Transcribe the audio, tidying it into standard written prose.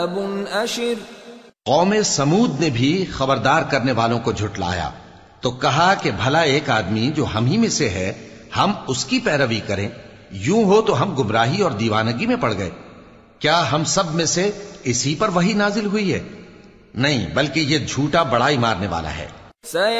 कौम समूद ने भी खबरदार करने वालों को झुटलाया तो कहा कि भला एक आदमी जो हम ही में से है, हम उसकी पैरवी करें, यूं हो तो हम गुमराही और दीवानगी में पड़ गए। क्या हम सब में से इसी पर वही नाजिल हुई है? नहीं, बल्कि ये झूठा बड़ाई मारने वाला है।